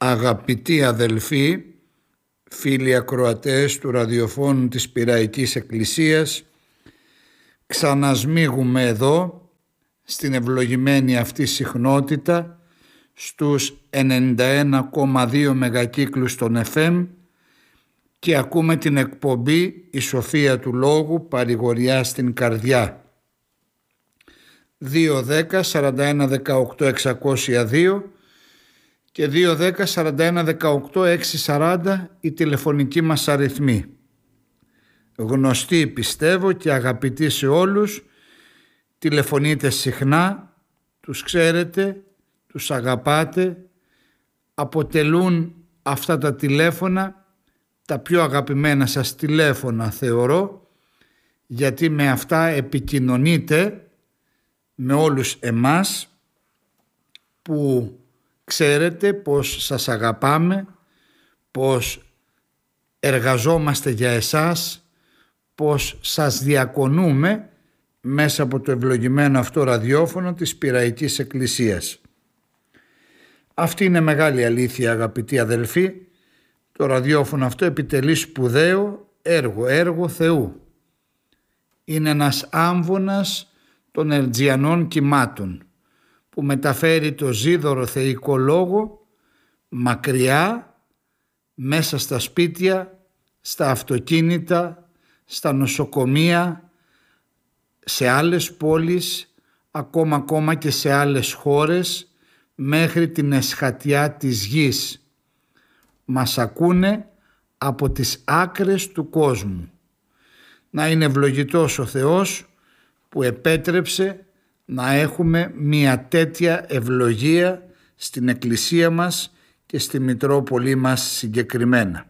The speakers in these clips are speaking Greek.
Αγαπητοί αδελφοί, φίλοι ακροατές του ραδιοφώνου της Πειραϊκής Εκκλησίας, ξανασμίγουμε εδώ στην ευλογημένη αυτή συχνότητα στους 91,2 μεγακύκλους των FM και ακούμε την εκπομπή «Η Σοφία του Λόγου, παρηγοριά στην καρδιά». 210-41-18-602 και 210-41-18-640 η τηλεφωνική μας αριθμή. Γνωστοί πιστεύω και αγαπητοί σε όλους, τηλεφωνείτε συχνά, τους ξέρετε, τους αγαπάτε, αποτελούν αυτά τα τηλέφωνα τα πιο αγαπημένα σας τηλέφωνα θεωρώ, γιατί με αυτά επικοινωνείτε με όλους εμάς που ξέρετε πως σας αγαπάμε, πως εργαζόμαστε για εσάς, πως σας διακονούμε μέσα από το ευλογημένο αυτό ραδιόφωνο της Πειραϊκής Εκκλησίας. Αυτή είναι μεγάλη αλήθεια, αγαπητοί αδελφοί. Το ραδιόφωνο αυτό επιτελεί σπουδαίο έργο Θεού. Είναι ένας άμβονας των ερτζιανών κυμάτων που μεταφέρει το ζίδωρο θεϊκό λόγο μακριά, μέσα στα σπίτια, στα αυτοκίνητα, στα νοσοκομεία, σε άλλες πόλεις, ακόμα και σε άλλες χώρες, μέχρι την εσχατιά της γης. Μας ακούνε από τις άκρες του κόσμου. Να είναι ευλογητός ο Θεός που επέτρεψε να έχουμε μια τέτοια ευλογία στην Εκκλησία μας και στη Μητρόπολη μας συγκεκριμένα.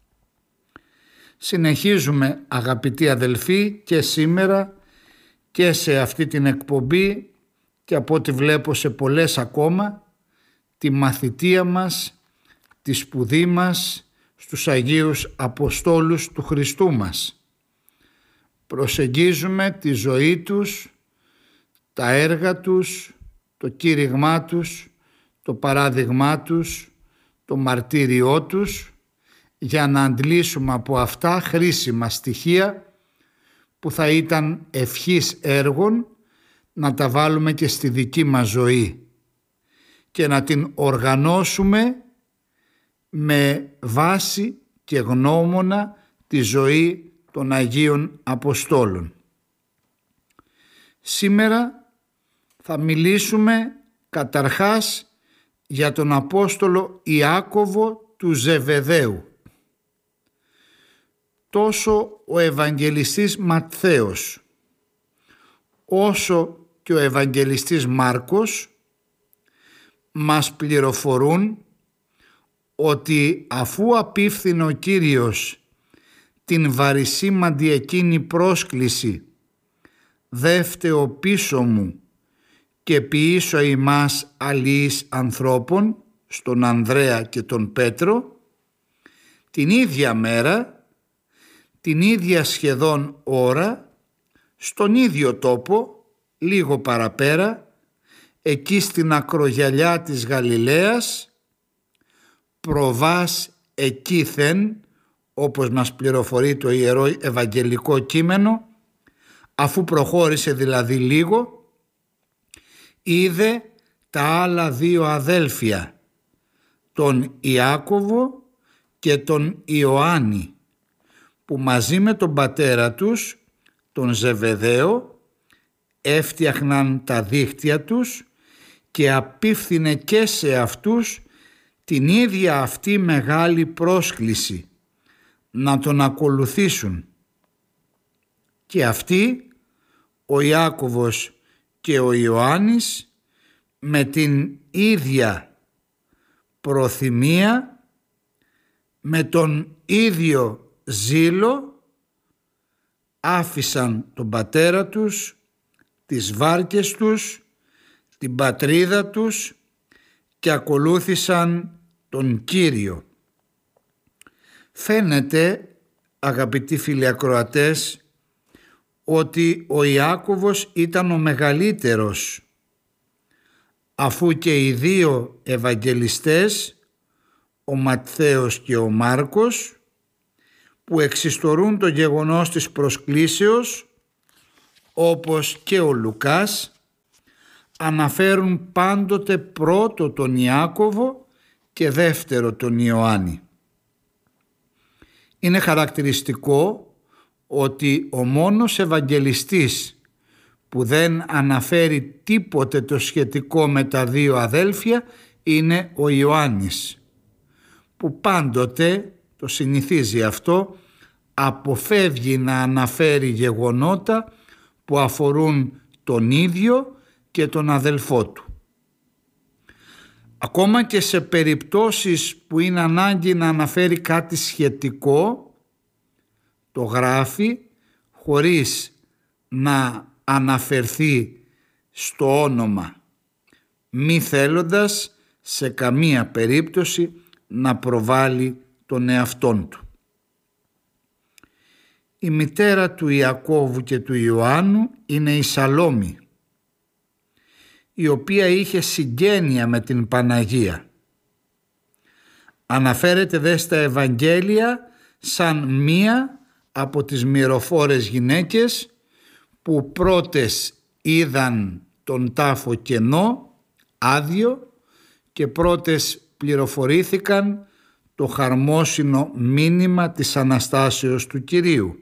Συνεχίζουμε, αγαπητοί αδελφοί, και σήμερα και σε αυτή την εκπομπή και από ό,τι βλέπω σε πολλές ακόμα, τη μαθητεία μας, τη σπουδή μας στους Αγίους Αποστόλους του Χριστού μας. Προσεγγίζουμε τη ζωή τους, τα έργα τους, το κήρυγμά τους, το παράδειγμά τους, το μαρτύριό τους, για να αντλήσουμε από αυτά χρήσιμα στοιχεία που θα ήταν ευχής έργων να τα βάλουμε και στη δική μας ζωή και να την οργανώσουμε με βάση και γνώμονα τη ζωή των Αγίων Αποστόλων. Σήμερα θα μιλήσουμε καταρχάς για τον Απόστολο Ιάκωβο του Ζεβεδαίου. Τόσο ο Ευαγγελιστής Ματθαίος όσο και ο Ευαγγελιστής Μάρκος μας πληροφορούν ότι αφού απίφθηνε ο Κύριος την βαρισίμαντη εκείνη πρόσκληση «Δε φταίω πίσω μου και ποιήσω ημάς αλλοίς ανθρώπων» στον Ανδρέα και τον Πέτρο, την ίδια μέρα, την ίδια σχεδόν ώρα, στον ίδιο τόπο, λίγο παραπέρα, εκεί στην ακρογιαλιά της Γαλιλαίας, προβάς εκείθεν, όπως μας πληροφορεί το Ιερό Ευαγγελικό Κείμενο, αφού προχώρησε δηλαδή λίγο, είδε τα άλλα δύο αδέλφια, τον Ιάκωβο και τον Ιωάννη, που μαζί με τον πατέρα τους, τον Ζεβεδαίο, έφτιαχναν τα δίχτυα τους και απίφθινε και σε αυτούς την ίδια αυτή μεγάλη πρόσκληση να τον ακολουθήσουν. Και αυτοί, ο Ιάκωβος και ο Ιωάννης, με την ίδια προθυμία, με τον ίδιο ζήλο, άφησαν τον πατέρα τους, τις βάρκες τους, την πατρίδα τους και ακολούθησαν τον Κύριο. Φαίνεται, αγαπητοί φίλοι ακροατές, ότι ο Ιάκωβος ήταν ο μεγαλύτερος, αφού και οι δύο Ευαγγελιστές, ο Ματθαίος και ο Μάρκος, που εξιστορούν το γεγονός της προσκλήσεως, όπως και ο Λουκάς, αναφέρουν πάντοτε πρώτο τον Ιάκωβο και δεύτερο τον Ιωάννη. Είναι χαρακτηριστικό ότι ο μόνος Ευαγγελιστής που δεν αναφέρει τίποτε το σχετικό με τα δύο αδέλφια είναι ο Ιωάννης, που πάντοτε, το συνηθίζει αυτό, αποφεύγει να αναφέρει γεγονότα που αφορούν τον ίδιο και τον αδελφό του. Ακόμα και σε περιπτώσεις που είναι ανάγκη να αναφέρει κάτι σχετικό, το γράφει χωρίς να αναφερθεί στο όνομα, μη θέλοντας σε καμία περίπτωση να προβάλλει τον εαυτόν του. Η μητέρα του Ιακώβου και του Ιωάννου είναι η Σαλόμη, η οποία είχε συγγένεια με την Παναγία. Αναφέρεται δε στα Ευαγγέλια σαν μία από τις μυροφόρες γυναίκες που πρώτες είδαν τον τάφο κενό, άδειο, και πρώτες πληροφορήθηκαν το χαρμόσυνο μήνυμα της Αναστάσεως του Κυρίου.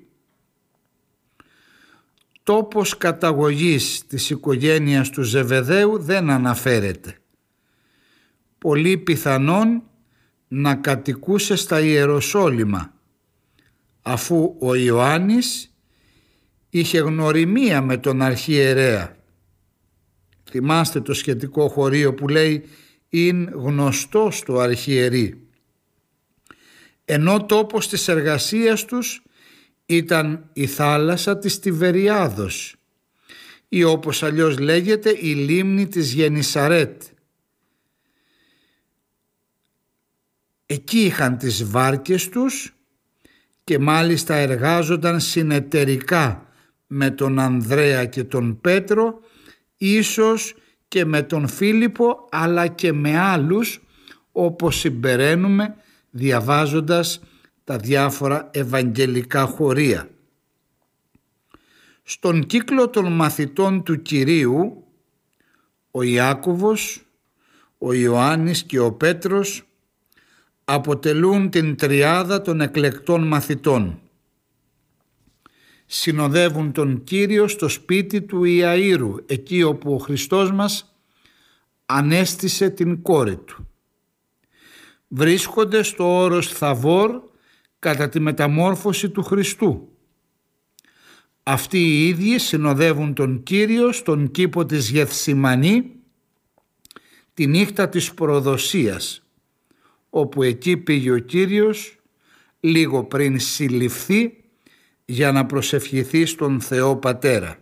Τόπος καταγωγής της οικογένειας του Ζεβεδαίου δεν αναφέρεται. Πολύ πιθανόν να κατοικούσε στα Ιεροσόλυμα, αφού ο Ιωάννης είχε γνωριμία με τον αρχιερέα. Θυμάστε το σχετικό χωρίο που λέει «ειν γνωστός του αρχιερεί», ενώ τόπος της εργασίας τους ήταν η θάλασσα της Τιβεριάδος, ή όπως αλλιώς λέγεται η λίμνη της Γενισαρέτ. Εκεί είχαν τις βάρκες τους και μάλιστα εργάζονταν συνεταιρικά με τον Ανδρέα και τον Πέτρο, ίσως και με τον Φίλιππο, αλλά και με άλλους, όπως συμπεραίνουμε διαβάζοντας τα διάφορα ευαγγελικά χωρία. Στον κύκλο των μαθητών του Κυρίου, ο Ιάκωβος, ο Ιωάννης και ο Πέτρος αποτελούν την τριάδα των εκλεκτών μαθητών. Συνοδεύουν τον Κύριο στο σπίτι του Ιαΐρου, εκεί όπου ο Χριστός μας ανέστησε την κόρη του. Βρίσκονται στο όρος Θαβόρ κατά τη μεταμόρφωση του Χριστού. Αυτοί οι ίδιοι συνοδεύουν τον Κύριο στον κήπο της Γεθσιμανή τη νύχτα της προδοσίας, όπου εκεί πήγε ο Κύριος λίγο πριν συλληφθεί για να προσευχηθεί στον Θεό Πατέρα.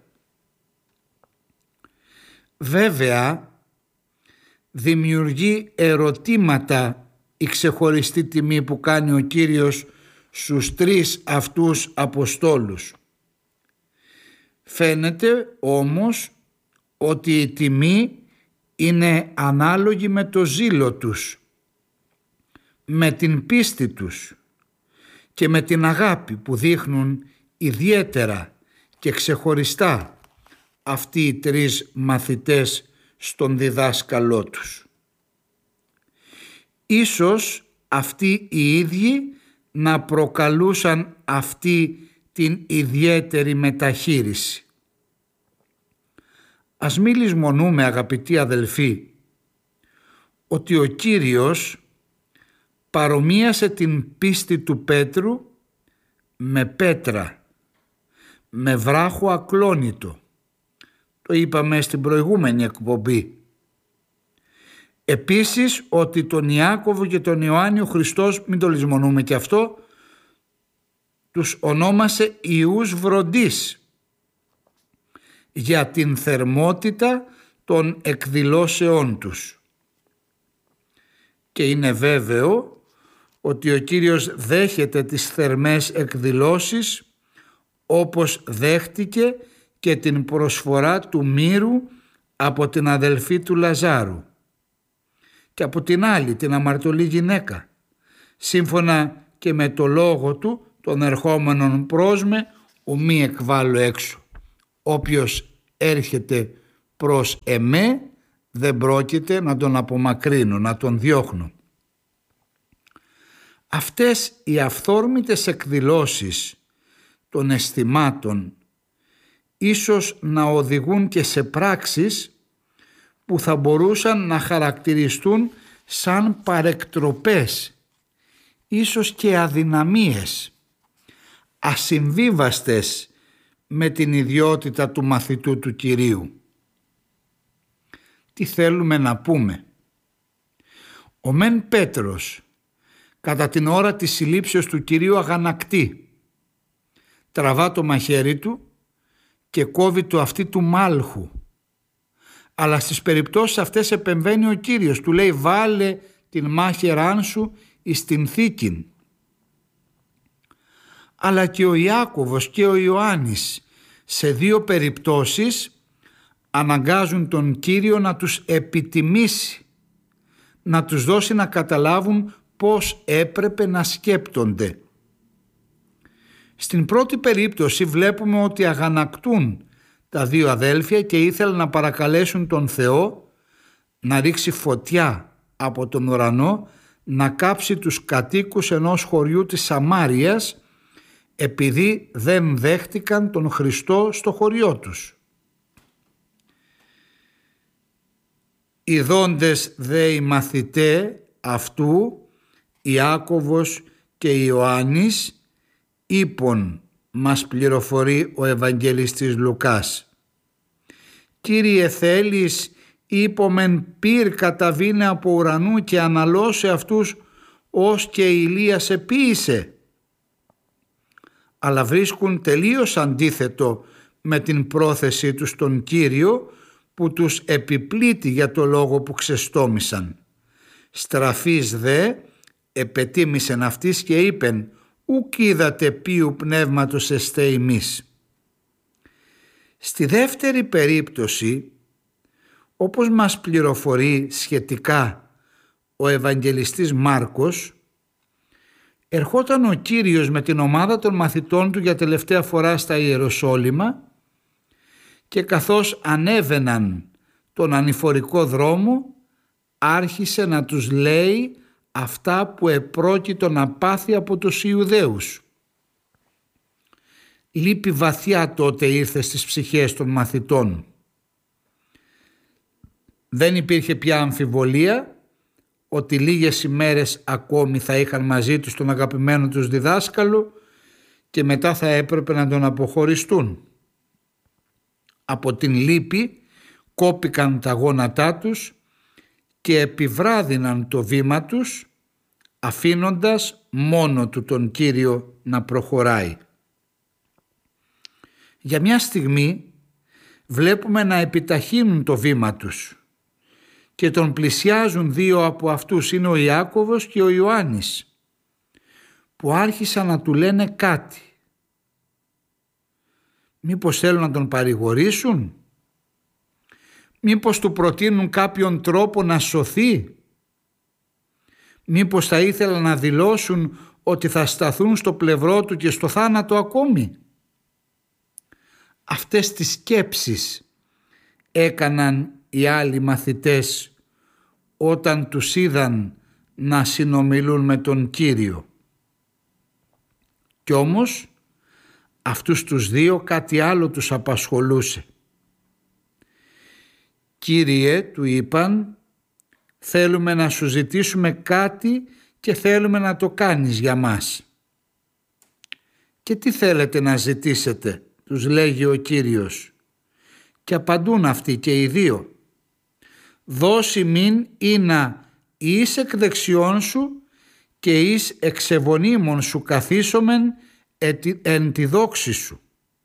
Βέβαια, δημιουργεί ερωτήματα η ξεχωριστή τιμή που κάνει ο Κύριος στους τρεις αυτούς Αποστόλους. Φαίνεται όμως ότι η τιμή είναι ανάλογη με το ζήλο τους, με την πίστη τους και με την αγάπη που δείχνουν ιδιαίτερα και ξεχωριστά αυτοί οι τρεις μαθητές στον διδάσκαλό τους. Ίσως αυτοί οι ίδιοι να προκαλούσαν αυτή την ιδιαίτερη μεταχείριση. Ας μην λησμονούμε, αγαπητοί αδελφοί, ότι ο Κύριος παρομοίασε την πίστη του Πέτρου με πέτρα, με βράχο ακλόνητο. Το είπαμε στην προηγούμενη εκπομπή. Επίσης ότι τον Ιάκωβο και τον Ιωάννη ο Χριστός, μην το λησμονούμε και αυτό, τους ονόμασε ιούς βροντής για την θερμότητα των εκδηλώσεών τους. Και είναι βέβαιο ότι ο Κύριος δέχεται τις θερμές εκδηλώσεις, όπως δέχτηκε και την προσφορά του μύρου από την αδελφή του Λαζάρου και από την άλλη την αμαρτωλή γυναίκα, σύμφωνα και με το λόγο του, τον ερχόμενον πρόσμε, ουμή εκβάλλω έξω. Όποιος έρχεται προς εμέ, δεν πρόκειται να τον απομακρύνω, να τον διώχνω. Αυτές οι αυθόρμητες εκδηλώσεις των αισθημάτων ίσως να οδηγούν και σε πράξεις που θα μπορούσαν να χαρακτηριστούν σαν παρεκτροπές, ίσως και αδυναμίες, ασυμβίβαστες με την ιδιότητα του μαθητού του Κυρίου. Τι θέλουμε να πούμε? Ο μεν Πέτρος κατά την ώρα της συλλήψεως του Κυρίου αγανακτεί, τραβά το μαχαίρι του και κόβει το αυτί του μάλχου. Αλλά στις περιπτώσεις αυτές επεμβαίνει ο Κύριος, του λέει βάλε την μάχαιράν σου εις την θήκην. Αλλά και ο Ιάκωβος και ο Ιωάννης σε δύο περιπτώσεις αναγκάζουν τον Κύριο να τους επιτιμήσει, να τους δώσει να καταλάβουν πώς έπρεπε να σκέπτονται. Στην πρώτη περίπτωση βλέπουμε ότι αγανακτούν τα δύο αδέλφια και ήθελαν να παρακαλέσουν τον Θεό να ρίξει φωτιά από τον ουρανό, να κάψει τους κατοίκους ενός χωριού της Σαμάριας, επειδή δεν δέχτηκαν τον Χριστό στο χωριό τους. Ιδώντες δε οι μαθητέ αυτού, Ιάκωβος και Ιωάννης, είπον, μας πληροφορεί ο Ευαγγελιστής Λουκάς, «Κύριε θέλεις, είπομεν πυρ καταβήνε από ουρανού και αναλώσε αυτούς ως και Ηλίας επίησε». Αλλά βρίσκουν τελείως αντίθετο με την πρόθεσή τους τον Κύριο, που τους επιπλήττει για το λόγο που ξεστόμησαν. Στραφής δε επετίμησεν αυτής και είπεν, ουκ είδατε ποιου πνεύματος εστέ ημείς. Στη δεύτερη περίπτωση, όπως μας πληροφορεί σχετικά ο Ευαγγελιστής Μάρκος, ερχόταν ο Κύριος με την ομάδα των μαθητών του για τελευταία φορά στα Ιεροσόλυμα και καθώς ανέβαιναν τον ανηφορικό δρόμο άρχισε να τους λέει αυτά που επρόκειτο να πάθει από τους Ιουδαίους. Λύπη βαθιά τότε ήρθε στις ψυχές των μαθητών. Δεν υπήρχε πια αμφιβολία ότι λίγες ημέρες ακόμη θα είχαν μαζί τους τον αγαπημένο τους διδάσκαλο και μετά θα έπρεπε να τον αποχωριστούν. Από την λύπη κόπηκαν τα γόνατά τους και επιβράδυναν το βήμα τους, αφήνοντας μόνο του τον Κύριο να προχωράει. Για μια στιγμή βλέπουμε να επιταχύνουν το βήμα τους και τον πλησιάζουν δύο από αυτούς, είναι ο Ιάκωβος και ο Ιωάννης, που άρχισαν να του λένε κάτι. Μήπως θέλουν να τον παρηγορήσουν? Μήπως του προτείνουν κάποιον τρόπο να σωθεί? Μήπως θα ήθελαν να δηλώσουν ότι θα σταθούν στο πλευρό του και στο θάνατο ακόμη? Αυτές τις σκέψεις έκαναν οι άλλοι μαθητές όταν τους είδαν να συνομιλούν με τον Κύριο. Κι όμως αυτούς τους δύο κάτι άλλο τους απασχολούσε. «Κύριε», του είπαν, «θέλουμε να σου ζητήσουμε κάτι και θέλουμε να το κάνεις για μας». «Και τι θέλετε να ζητήσετε?» τους λέγει ο Κύριος. Και απαντούν αυτοί και οι δύο. «Δώσει μην ήνα εις εκ δεξιών σου και εις εξεβονίμων σου καθίσομεν εν τη δόξη σου».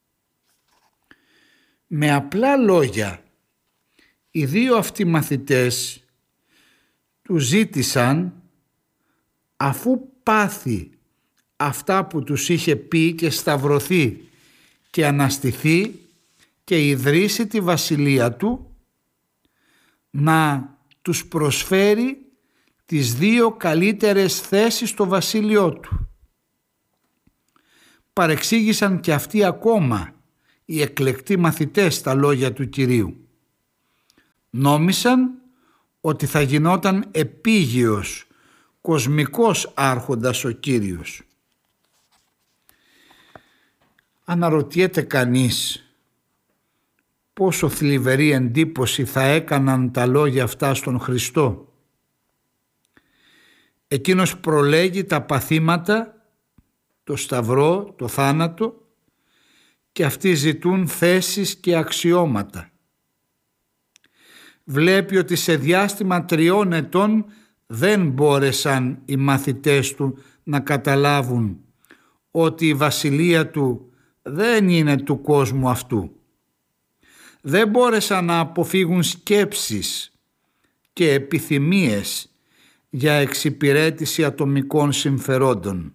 Με απλά λόγια, οι δύο αυτοί μαθητές του ζήτησαν, αφού πάθει αυτά που τους είχε πει και σταυρωθεί και αναστηθεί και ιδρύσει τη βασιλεία του, να τους προσφέρει τις 2 καλύτερες θέσεις στο βασίλειό του. Παρεξήγησαν και αυτοί ακόμα οι εκλεκτοί μαθητές τα λόγια του Κυρίου. Νόμισαν ότι θα γινόταν επίγειος, κοσμικός άρχοντας ο Κύριος. Αναρωτιέται κανείς πόσο θλιβερή εντύπωση θα έκαναν τα λόγια αυτά στον Χριστό. Εκείνος προλέγει τα παθήματα, το σταυρό, το θάνατο, και αυτοί ζητούν θέσεις και αξιώματα. Βλέπει ότι σε διάστημα 3 ετών δεν μπόρεσαν οι μαθητές του να καταλάβουν ότι η βασιλεία του δεν είναι του κόσμου αυτού. Δεν μπόρεσαν να αποφύγουν σκέψεις και επιθυμίες για εξυπηρέτηση ατομικών συμφερόντων.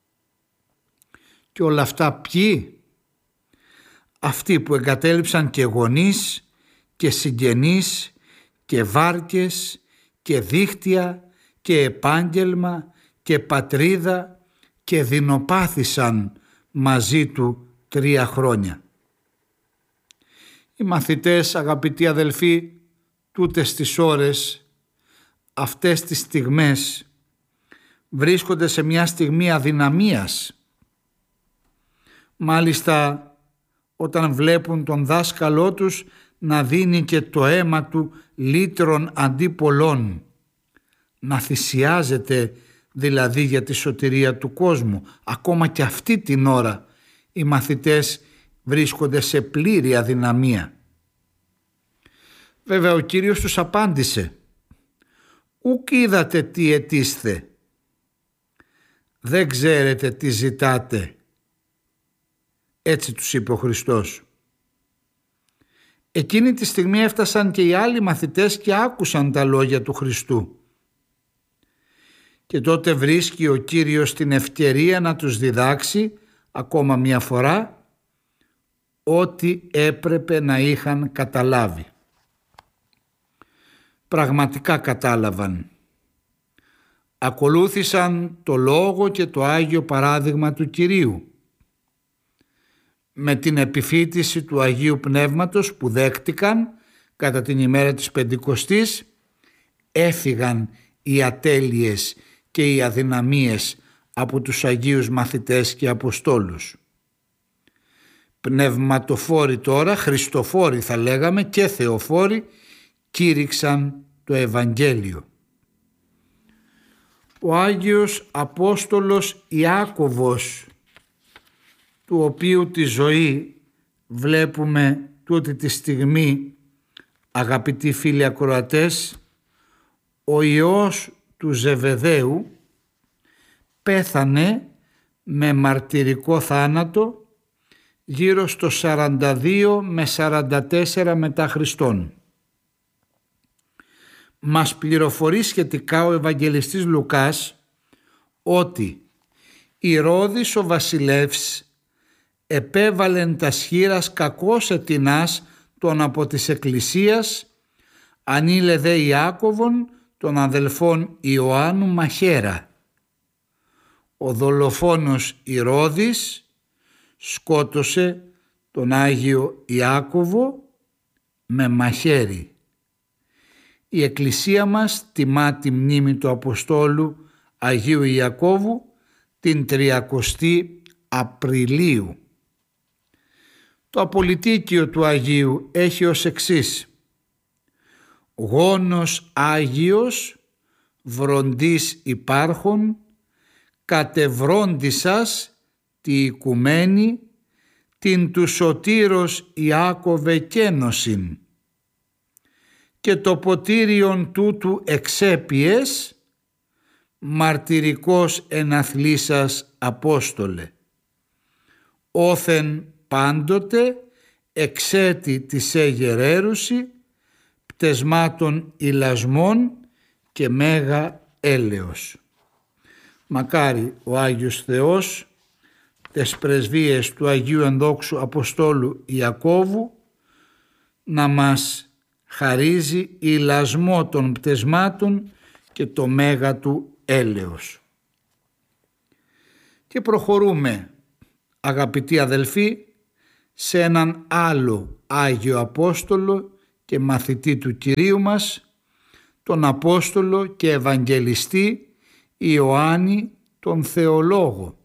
Και όλα αυτά ποιοι? Αυτοί που εγκατέλειψαν και γονείς και συγγενείς και βάρκες και δίχτυα και επάγγελμα και πατρίδα και δεινοπάθησαν μαζί του 3 χρόνια. Οι μαθητές, αγαπητοί αδελφοί, τούτες τις ώρες, αυτές τις στιγμές, βρίσκονται σε μια στιγμή αδυναμίας. Μάλιστα, όταν βλέπουν τον δάσκαλό τους να δίνει και το αίμα του λύτρων αντί πολλών, να θυσιάζεται δηλαδή για τη σωτηρία του κόσμου, ακόμα και αυτή την ώρα οι μαθητές βρίσκονται σε πλήρη αδυναμία. Βέβαια ο Κύριος τους απάντησε: «Ουκ είδατε τι αιτήσθε, δεν ξέρετε τι ζητάτε». Έτσι τους είπε ο Χριστός. Εκείνη τη στιγμή έφτασαν και οι άλλοι μαθητές και άκουσαν τα λόγια του Χριστού. Και τότε βρίσκει ο Κύριος την ευκαιρία να τους διδάξει ακόμα μια φορά ό,τι έπρεπε να είχαν καταλάβει. Πραγματικά κατάλαβαν. Ακολούθησαν το λόγο και το Άγιο παράδειγμα του Κυρίου. Με την επιφύτηση του Αγίου Πνεύματος που δέχτηκαν κατά την ημέρα της Πεντηκοστής, έφυγαν οι ατέλειες και οι αδυναμίες από τους Αγίους μαθητές και Αποστόλους. Πνευματοφόροι τώρα, Χριστοφόροι θα λέγαμε και Θεοφόροι, κήρυξαν το Ευαγγέλιο. Ο Άγιος Απόστολος Ιάκωβος, του οποίου τη ζωή βλέπουμε τούτη τη στιγμή, αγαπητοί φίλοι ακροατές, ο ιός του Ζεβεδαίου πέθανε με μαρτυρικό θάνατο γύρω στο 42 με 44 μετά Χριστόν. Μας πληροφορεί σχετικά ο Ευαγγελιστής Λουκάς ότι Ηρώδης ο βασιλεύς επέβαλεν τα σχήρας κακώς ετινάς τον από της Εκκλησίας, ανήλε δε Ιάκωβον των αδελφών Ιωάννου μαχαίρα. Ο δολοφόνος Ηρώδης σκότωσε τον Άγιο Ιάκωβο με μαχαίρι. Η Εκκλησία μας τιμά τη μνήμη του Αποστόλου Αγίου Ιακώβου την 30η Απριλίου. Το απολυτίκιο του Αγίου έχει ως εξής: «Γόνος Άγιος, βροντής υπάρχων, κατευρώντισας τη οικουμένη, την του σωτήρος Ιάκωβε κένωσιν, και το ποτήριον τούτου εξέπιες, μαρτυρικός εναθλήσας Απόστολε, όθεν πάντοτε εξέτη της εγερέρουση, πτεσμάτων ηλασμών και μέγα έλεος». Μακάρι ο Άγιος Θεός τες πρεσβείες του Αγίου Ενδόξου Αποστόλου Ιακώβου να μας χαρίζει ηλασμό των πτεσμάτων και το μέγα του έλεος. Και προχωρούμε, αγαπητοί αδελφοί, σε έναν άλλο Άγιο Απόστολο και μαθητή του Κυρίου μας, τον Απόστολο και Ευαγγελιστή Ιωάννη τον Θεολόγο.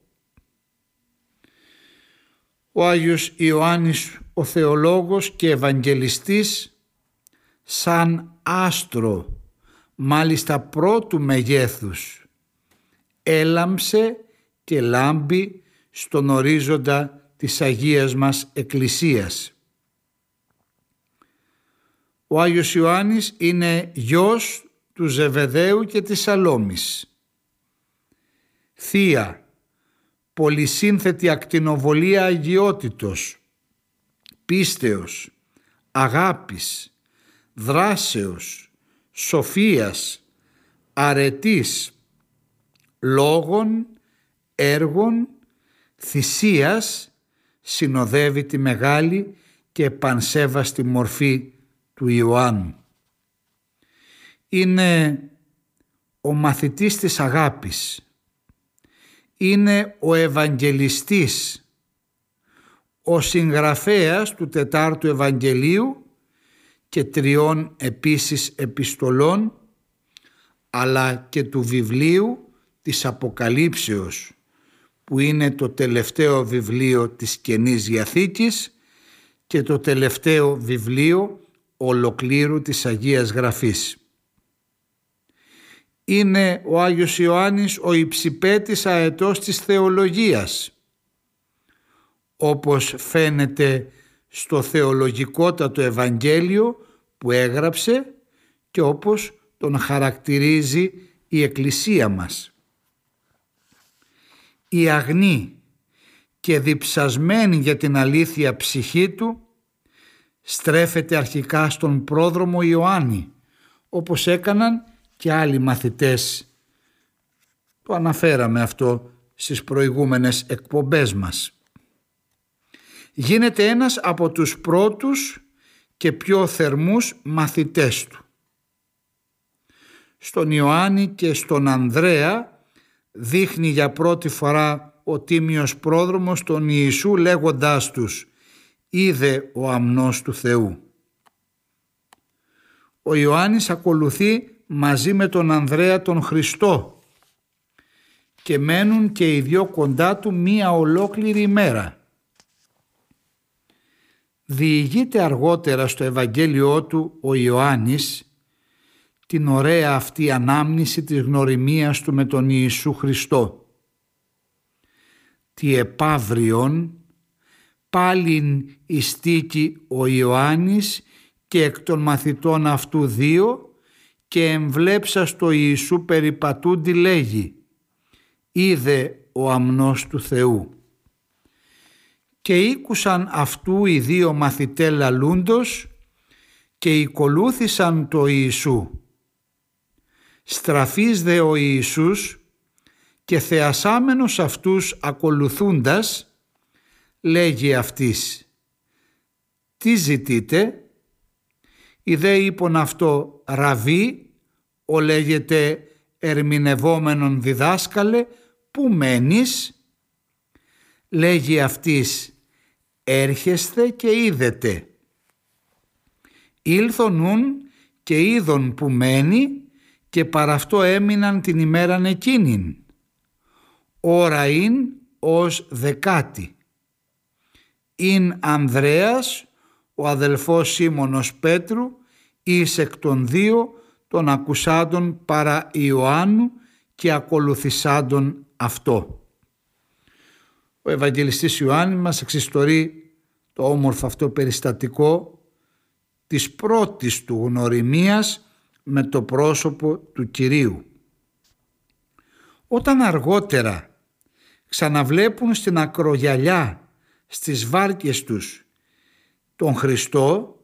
Ο Άγιος Ιωάννης ο Θεολόγος και Ευαγγελιστής, σαν άστρο μάλιστα πρώτου μεγέθους, έλαμψε και λάμπει στον ορίζοντα της Αγίας μας Εκκλησίας. Ο Άγιος Ιωάννης είναι γιος του Ζεβεδαίου και της Σαλόμης. Θεία, πολυσύνθετη ακτινοβολία αγιότητος, πίστεως, αγάπης, δράσεως, σοφίας, αρετής, λόγων, έργων, θυσίας, συνοδεύει τη μεγάλη και πανσέβαστη μορφή του Ιωάννου. Είναι ο μαθητής της αγάπης, είναι ο Ευαγγελιστής, ο συγγραφέας του 4ου Ευαγγελίου και 3 επίσης επιστολών, αλλά και του βιβλίου της Αποκαλύψεως, που είναι το τελευταίο βιβλίο της Καινής Διαθήκης και το τελευταίο βιβλίο ολοκλήρου της Αγίας Γραφής. Είναι ο Άγιος Ιωάννης ο υψηπέτης αετός της θεολογίας, όπως φαίνεται στο θεολογικότατο Ευαγγέλιο που έγραψε και όπως τον χαρακτηρίζει η Εκκλησία μας. Η αγνή και διψασμένη για την αλήθεια ψυχή του στρέφεται αρχικά στον πρόδρομο Ιωάννη, όπως έκαναν και άλλοι μαθητές. Το αναφέραμε αυτό στις προηγούμενες εκπομπές μας. Γίνεται ένας από τους πρώτους και πιο θερμούς μαθητές του. Στον Ιωάννη και στον Ανδρέα δείχνει για πρώτη φορά ο τίμιος πρόδρομος τον Ιησού λέγοντάς τους «Είδε ο αμνός του Θεού». Ο Ιωάννης ακολουθεί μαζί με τον Ανδρέα τον Χριστό και μένουν και οι δυο κοντά του μία ολόκληρη ημέρα. Διηγείται αργότερα στο Ευαγγέλιό του ο Ιωάννης την ωραία αυτή ανάμνηση της γνωριμίας του με τον Ιησού Χριστό. Τι επαύριον πάλιν ειστίκει ο Ιωάννης και εκ των μαθητών αυτού 2 και εμβλέψα στο Ιησού περιπατούντι λέγει «Είδε ο αμνός του Θεού». Και ήκουσαν αυτού οι 2 μαθητέ λαλούντος και οικολούθησαν το Ιησού. Στραφής δε ο Ιησούς και θεασάμενος αυτούς ακολουθούντας λέγει αυτής «Τι ζητείτε?» Η δε είπον αυτό «Ραβί», ο λέγεται ερμηνευόμενον διδάσκαλε, «Πού μένεις?» Λέγει αυτής «Έρχεστε και είδετε». Ήλθον νουν και είδον που μένει και παρ' αυτό έμειναν την ημέραν εκείνην. Ώρα ειν ως 10. Ειν Ανδρέας, ο αδελφός Σίμωνος Πέτρου, εις εκ των 2 των ακουσάντων παρά Ιωάννου και ακολουθησάντων αυτό. Ο Ευαγγελιστής Ιωάννης μας εξιστορεί το όμορφο αυτό περιστατικό της πρώτης του γνωριμίας με το πρόσωπο του Κυρίου. Όταν αργότερα ξαναβλέπουν στην ακρογιαλιά στις βάρκες τους τον Χριστό,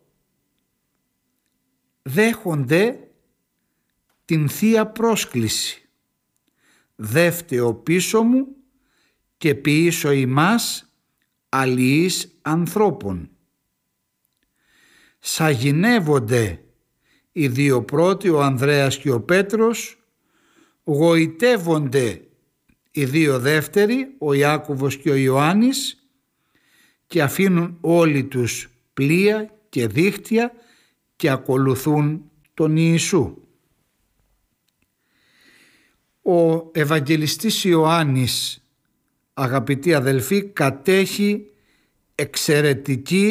δέχονται την Θεία Πρόσκληση «Δεύτε ο πίσω μου και ποιήσω ημάς αλληλείς ανθρώπων». Σαγηνεύονται οι 2 πρώτοι, ο Ανδρέας και ο Πέτρος, γοητεύονται οι δύο δεύτεροι, ο Ιάκωβος και ο Ιωάννης, και αφήνουν όλοι τους πλοία και δίχτυα και ακολουθούν τον Ιησού. Ο Ευαγγελιστής Ιωάννης, αγαπητοί αδελφοί, κατέχει εξαιρετική